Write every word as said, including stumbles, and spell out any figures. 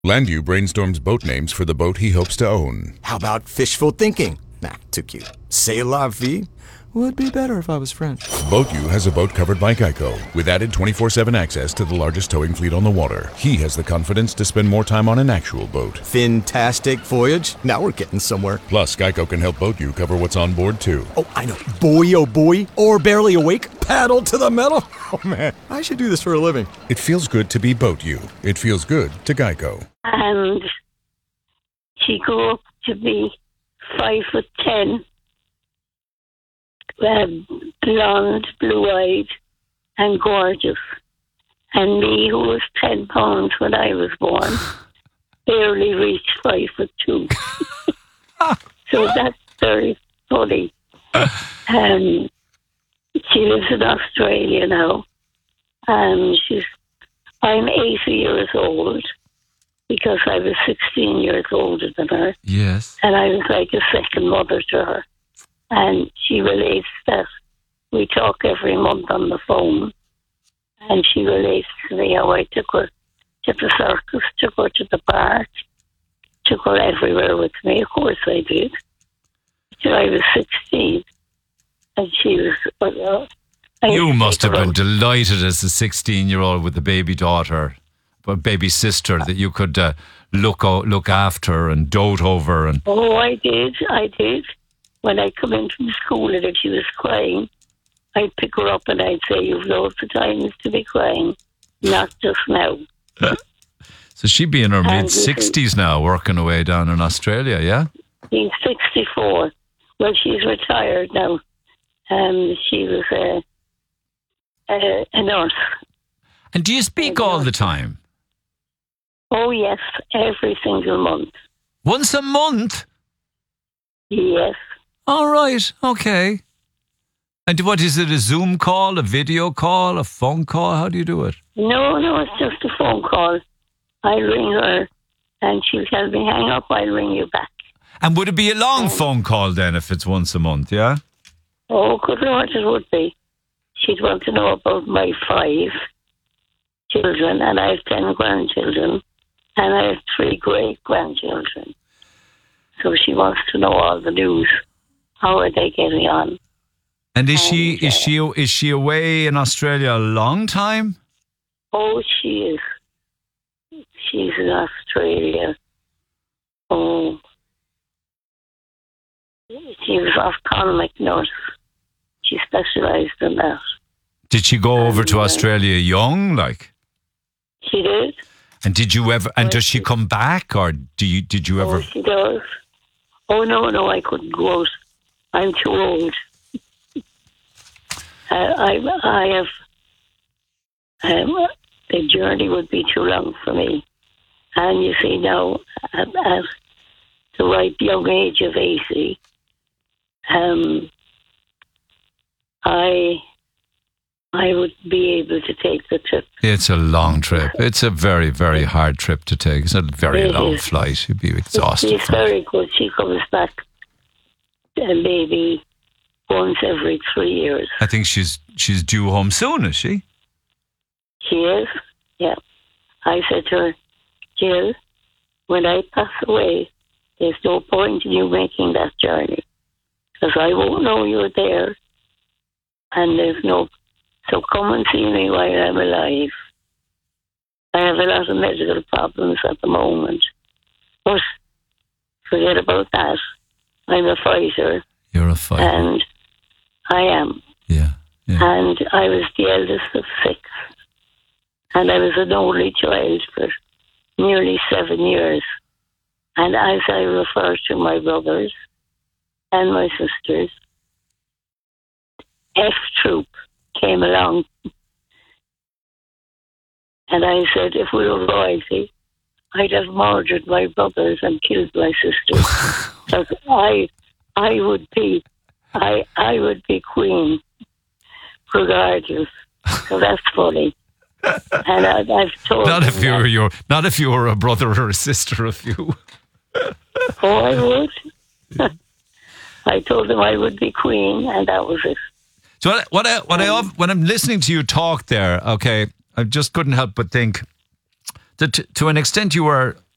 Landu brainstorms boat names for the boat he hopes to own. How about fishful thinking? Nah, too cute. C'est la vie? Would be better if I was French. BoatU has a boat covered by Geico, with added twenty-four seven access to the largest towing fleet on the water. He has the confidence to spend more time on an actual boat. Fantastic voyage. Now we're getting somewhere. Plus, Geico can help BoatU cover what's on board, too. Oh, I know. Boy, oh boy. Or barely awake. Paddle to the metal. Oh, man. I should do this for a living. It feels good to be BoatU. It feels good to Geico. And she grew up to be five foot ten. Uh, blonde, blue-eyed, and gorgeous. And me, who was ten pounds when I was born, barely reached five foot two. So that's very funny. Um, she lives in Australia now. And she's. I'm eighty years old because I was sixteen years older than her. Yes. And I was like a second mother to her. And she relates that we talk every month on the phone. And she relates to me how I took her to the circus, took her to the park, took her everywhere with me. Of course I did. Till I was sixteen. And she was... Uh, you must have been delighted as a sixteen-year-old with a baby daughter, a baby sister that you could uh, look o- look after and dote over. And Oh, I did. I did. When I'd come in from school and if she was crying, I'd pick her up and I'd say, you've loads of times to be crying, not just now. So she'd be in her And mid-sixties now, working away down in Australia, yeah? She's sixty-four. Well, she's retired now. Um, she was a, a, a nurse. And do you speak all the time? Oh, yes, every single month. Once a month? Yes. All right, okay. And what is it, a Zoom call, a video call, a phone call? How do you do it? No, no, it's just a phone call. I'll ring her and she'll tell me, hang up, I'll ring you back. And would it be a long phone call then if it's once a month, yeah? Oh, good Lord, it would be. She'd want to know about my five children, and I have ten grandchildren, and I have three great-grandchildren. So she wants to know all the news. How are they getting on? And is she And, is uh, she is she away in Australia a long time? Oh, she is. She's in Australia. Oh, she was ophthalmic nurse. She specialised in that. Did she go over to And, uh, Australia young, like? She did. And did you ever? And does she come back, or do you? Did you ever? Oh, she does. Oh, no, no, I couldn't go out. I'm too old. I, I, I have... Um, the journey would be too long for me. And you see now, at, at the right young age of eighty, um, I... I would be able to take the trip. It's a long trip. It's a very, very hard trip to take. It's a very It long is. flight. You'd be exhausted. She's from it. very good. She comes back uh, maybe once every three years. I think she's she's due home soon, is she? She is, yeah. I said to her, Jill, when I pass away, there's no point in you making that journey because I won't know you're there, and there's no. So come and see me while I'm alive. I have a lot of medical problems at the moment, but forget about that. I'm a fighter, You're a fighter. and I am. yeah, yeah. And I was the eldest of six. And I was an only child for nearly seven years. And as I refer to my brothers and my sisters, F Troop came along. And I said, if we were royalty, I'd have murdered my brothers and killed my sisters. Because I, I would be, I, I would be queen, regardless. So that's funny. And I, I've told Not them if you that. were your, not if you were a brother or a sister of you. Oh, I would. I told them I would be queen, and that was it. So what I, what I, what I of- when I'm listening to you talk there, okay, I just couldn't help but think that to, to an extent you were